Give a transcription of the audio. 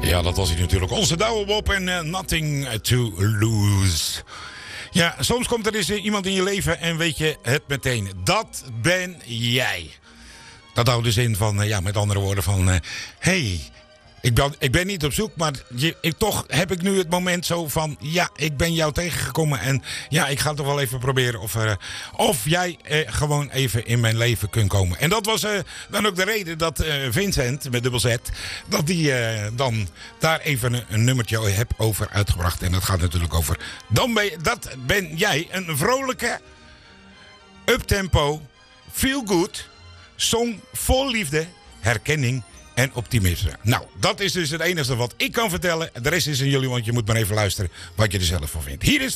Ja, dat was hij natuurlijk. Onze Douwe Bob en Nothing to Lose. Ja, soms komt er eens iemand in je leven en weet je het meteen. Dat ben jij. Dat houdt dus in van, ja, met andere woorden van... hey, ik ben niet op zoek, maar toch heb ik nu het moment zo van... Ja, ik ben jou tegengekomen en ja, ik ga toch wel even proberen of jij gewoon even in mijn leven kunt komen. En dat was dan ook de reden dat Vincent, met dubbel Z... dat die dan daar even een nummertje heb over uitgebracht. En dat gaat natuurlijk over... Dat ben jij, een vrolijke, uptempo, feel good... song vol liefde, herkenning en optimisme. Nou, dat is dus het enige wat ik kan vertellen. De rest is aan jullie, want je moet maar even luisteren wat je er zelf van vindt. Hier is